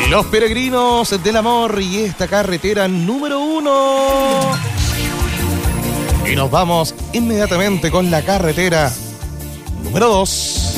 Los peregrinos del amor y esta carretera número 1. Y nos vamos inmediatamente con la carretera número 2.